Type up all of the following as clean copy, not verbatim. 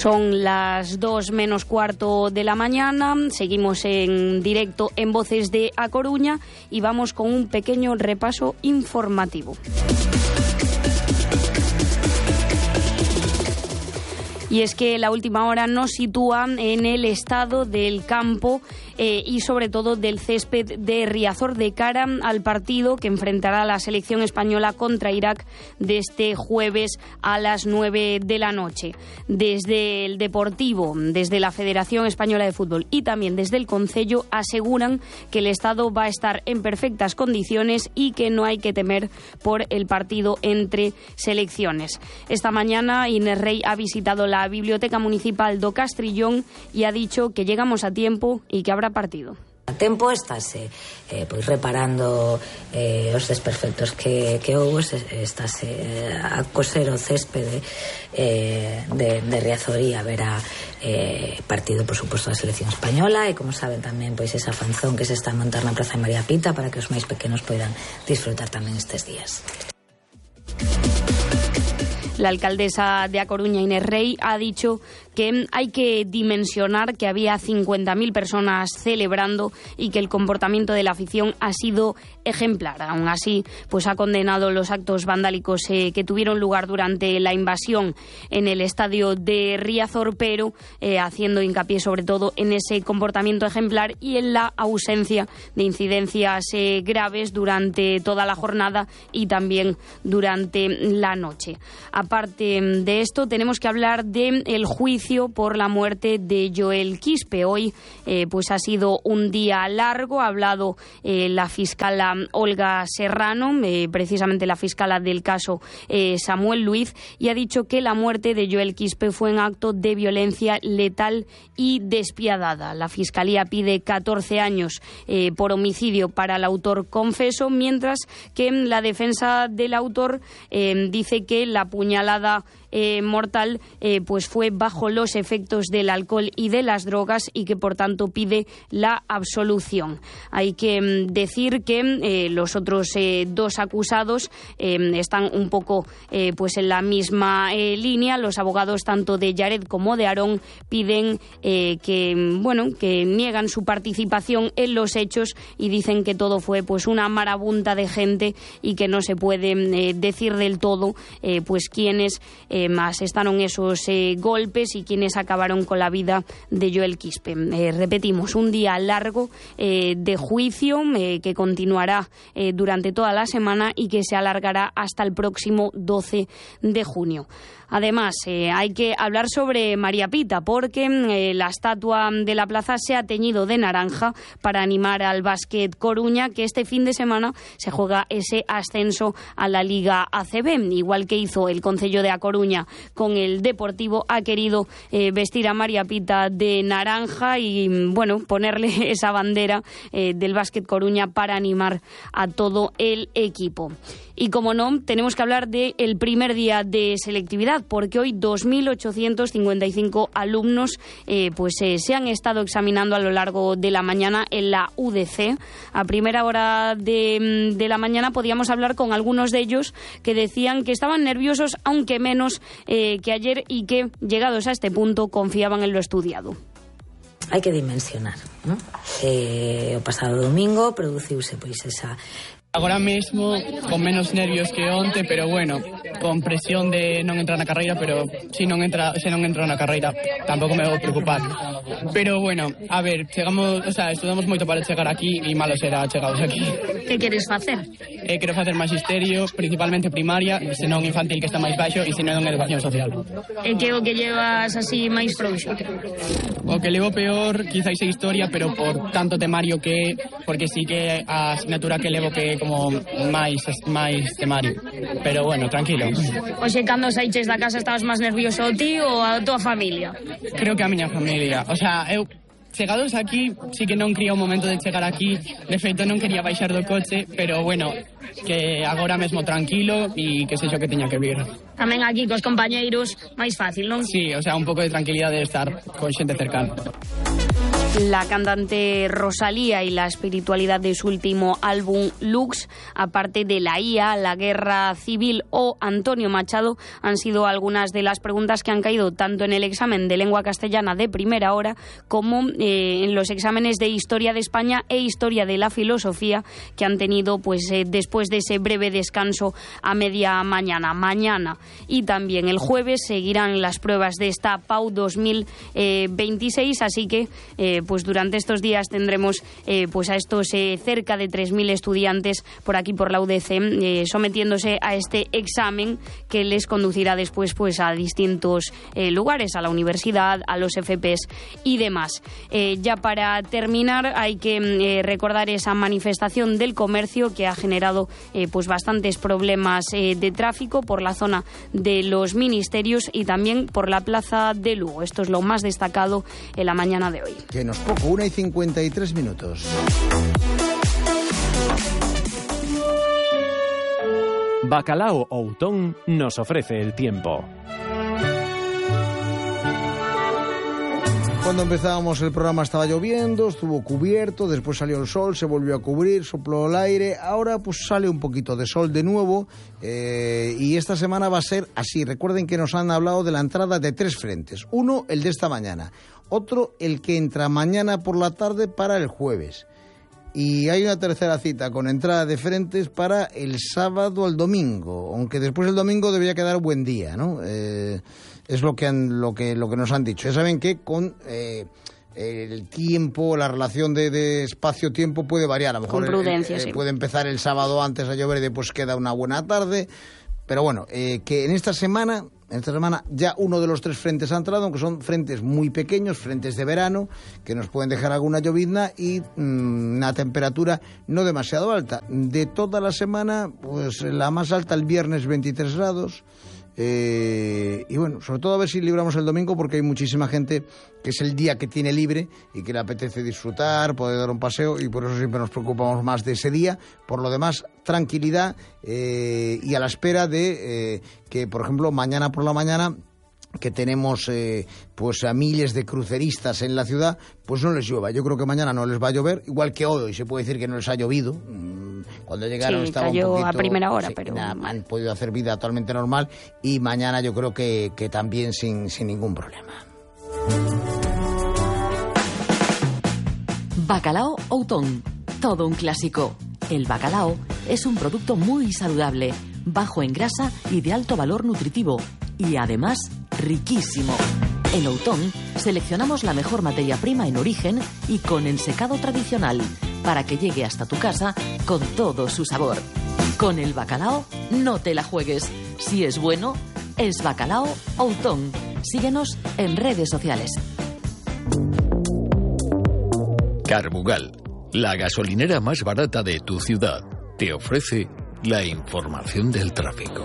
Son las 2 menos cuarto de la mañana, seguimos en directo en Voces de A Coruña y vamos con un pequeño repaso informativo. Y es que la última hora nos sitúa en el estado del campo y sobre todo del césped de Riazor de cara al partido que enfrentará a la selección española contra Irak de este jueves a las 9 de la noche. Desde el Deportivo, desde la Federación Española de Fútbol y también desde el Concello aseguran que el estado va a estar en perfectas condiciones y que no hay que temer por el partido entre selecciones. Esta mañana Inés Rey ha visitado la Biblioteca Municipal do Castrillón y ha dicho que llegamos a tiempo y que habrá partido. A tempo estase pois reparando os desperfectos que houve, estase a coser o céspede de Riazor e haberá partido, por suposto, da selección española e, como saben, tamén pois esa fanzón que se está a montar na Praza de María Pita para que os máis pequenos poidan disfrutar tamén estes días. La alcaldesa de A Coruña, Inés Rey, ha dicho que hay que dimensionar que había 50.000 personas celebrando y que el comportamiento de la afición ha sido ejemplar. Aún así, pues ha condenado los actos vandálicos que tuvieron lugar durante la invasión en el estadio de Riazor, pero haciendo hincapié sobre todo en ese comportamiento ejemplar y en la ausencia de incidencias graves durante toda la jornada y también durante la noche. Aparte de esto, tenemos que hablar del juicio por la muerte de Joel Quispe. Hoy pues ha sido un día largo. Ha hablado la fiscala Olga Serrano, precisamente la fiscala del caso Samuel Luiz, y ha dicho que la muerte de Joel Quispe fue un acto de violencia letal y despiadada. La fiscalía pide 14 años por homicidio para el autor confeso, mientras que la defensa del autor dice que la puñalada mortal pues fue bajo los efectos del alcohol y de las drogas y que por tanto pide la absolución. Hay que decir que los otros dos acusados están un poco pues en la misma línea. Los abogados tanto de Yared como de Aarón piden que niegan su participación en los hechos y dicen que todo fue pues una marabunta de gente y que no se puede decir del todo pues quiénes más estaron esos golpes y quienes acabaron con la vida de Joel Quispe. Repetimos, un día largo de juicio que continuará durante toda la semana y que se alargará hasta el próximo 12 de junio. Además, hay que hablar sobre María Pita porque la estatua de la plaza se ha teñido de naranja para animar al Básquet Coruña, que este fin de semana se juega ese ascenso a la Liga ACB. Igual que hizo el Concello de A Coruña con el Deportivo, ha querido vestir a María Pita de naranja y ponerle esa bandera del Básquet Coruña para animar a todo el equipo. Y como no, tenemos que hablar del primer día de selectividad, porque hoy 2.855 alumnos se han estado examinando a lo largo de la mañana en la UDC. A primera hora de la mañana podíamos hablar con algunos de ellos que decían que estaban nerviosos, aunque menos que ayer, y que, llegados a este punto, confiaban en lo estudiado. Hai que dimensionar, ¿no? O pasado domingo produciuse pois esa... Agora mesmo con menos nervios que onte, pero con presión de non entrar na carreira, pero se non entro na carreira tampouco me vou preocupar. Pero a ver, estudamos moito para chegar aquí e malo será chegados aquí. Que queres facer? Quero facer magisterio, principalmente primaria, senón infantil que está máis baixo e senón educación social. E que o que llevas así máis frouxo? O que levo peor quizáis é historia, pero por tanto temario porque sí que a asignatura que levo que como máis temario. Pero tranquilo. Oxe, cando saíches da casa estabas máis nervioso ti ou a tua familia? Creo que a miña familia. Eu chegados aquí, sí que non quería o momento de chegar aquí. De feito, non quería baixar do coche, pero que agora mesmo tranquilo e que sexo que teña que vir. Tamén aquí cos compañeiros máis fácil, non? Sí, un pouco de tranquilidade de estar con xente cercana. La cantante Rosalía y la espiritualidad de su último álbum Lux, aparte de la IA, la guerra civil o Antonio Machado, han sido algunas de las preguntas que han caído tanto en el examen de lengua castellana de primera hora como en los exámenes de Historia de España e Historia de la Filosofía que han tenido después de ese breve descanso a media mañana. Mañana y también el jueves seguirán las pruebas de esta PAU 2026, así que pues durante estos días tendremos a estos cerca de 3.000 estudiantes por aquí por la UDC sometiéndose a este examen que les conducirá después a distintos lugares, a la universidad, a los FPs y demás. Ya para terminar hay que recordar esa manifestación del comercio que ha generado bastantes problemas de tráfico por la zona de los ministerios y también por la plaza de Lugo. Esto es lo más destacado en la mañana de hoy. Que nos poco, 1:53. Bacalao Outón nos ofrece el tiempo. Cuando empezábamos el programa estaba lloviendo, estuvo cubierto, después salió el sol, se volvió a cubrir, sopló el aire, ahora pues sale un poquito de sol de nuevo y esta semana va a ser así. Recuerden que nos han hablado de la entrada de 3 frentes. Uno, el de esta mañana, otro, el que entra mañana por la tarde para el jueves. Y hay una tercera cita con entrada de frentes para el sábado al domingo, aunque después el domingo debería quedar buen día, ¿no? Es lo que nos han dicho. Ya saben que con el tiempo, la relación de espacio-tiempo puede variar. A lo mejor con prudencia, sí. Puede empezar el sábado antes a llover y después queda una buena tarde. Pero bueno, que en esta semana ya uno de los 3 frentes ha entrado, aunque son frentes muy pequeños, frentes de verano, que nos pueden dejar alguna llovizna y una temperatura no demasiado alta. De toda la semana, pues la más alta el viernes 23 grados. Y bueno, sobre todo a ver si libramos el domingo, porque hay muchísima gente que es el día que tiene libre y que le apetece disfrutar, poder dar un paseo, y por eso siempre nos preocupamos más de ese día. Por lo demás, tranquilidad y a la espera de que, por ejemplo, mañana por la mañana, que tenemos a miles de cruceristas en la ciudad, pues no les llueva. Yo creo que mañana no les va a llover, igual que hoy se puede decir que no les ha llovido. Cuando llegaron estaba un poquito, a primera hora, pero han podido hacer vida totalmente normal, y mañana yo creo que también sin ningún problema. Bacalao Outón, todo un clásico. El bacalao es un producto muy saludable, bajo en grasa y de alto valor nutritivo, y además riquísimo. En Outón seleccionamos la mejor materia prima en origen y con el secado tradicional, para que llegue hasta tu casa con todo su sabor. Con el bacalao no te la juegues. Si es bueno, es Bacalao Outón. Síguenos en redes sociales. Carbugal, la gasolinera más barata de tu ciudad, te ofrece la información del tráfico.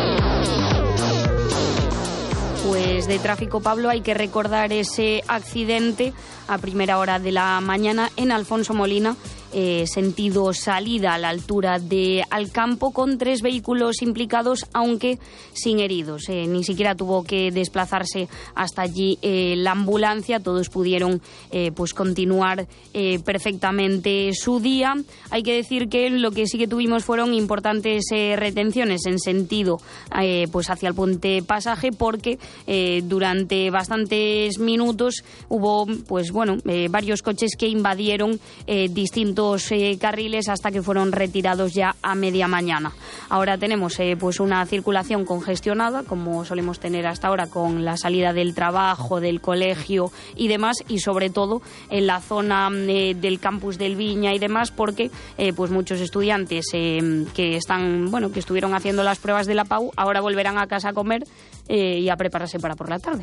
Pues de tráfico, Pablo, hay que recordar ese accidente a primera hora de la mañana en Alfonso Molina, sentido salida a la altura de Alcampo, con 3 vehículos implicados, aunque sin heridos. Ni siquiera tuvo que desplazarse hasta allí la ambulancia. Todos pudieron continuar perfectamente su día. Hay que decir que lo que sí que tuvimos fueron importantes retenciones en sentido hacia el puente Pasaje, porque durante bastantes minutos hubo varios coches que invadieron distintos carriles hasta que fueron retirados ya a media mañana. Ahora tenemos una circulación congestionada, como solemos tener hasta ahora, con la salida del trabajo, del colegio y demás, y sobre todo en la zona del campus del Viña y demás, porque muchos estudiantes que estuvieron haciendo las pruebas de la PAU ahora volverán a casa a comer y a prepararse para por la tarde.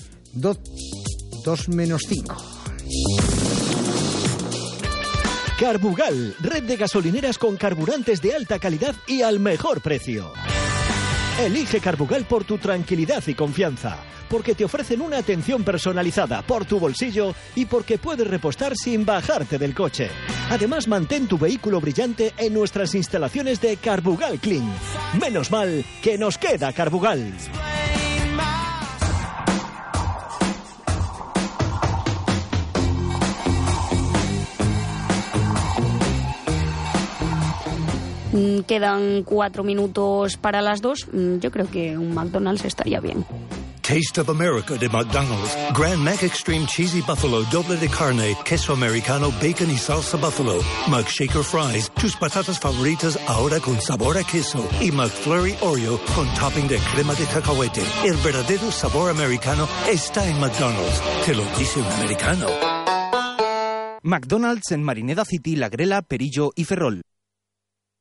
2:05. Carbugal, red de gasolineras con carburantes de alta calidad y al mejor precio. Elige Carbugal por tu tranquilidad y confianza, porque te ofrecen una atención personalizada por tu bolsillo y porque puedes repostar sin bajarte del coche. Además, mantén tu vehículo brillante en nuestras instalaciones de Carbugal Clean. Menos mal que nos queda Carbugal. quedan 4 minutos para las 2, yo creo que un McDonald's estaría bien. Taste of America de McDonald's. Grand Mac Extreme Cheesy Buffalo, doble de carne, queso americano, bacon y salsa buffalo. McShaker Fries, tus patatas favoritas ahora con sabor a queso. Y McFlurry Oreo con topping de crema de cacahuete. El verdadero sabor americano está en McDonald's. Te lo dice un americano. McDonald's en Marineda City, La Grela, Perillo y Ferrol.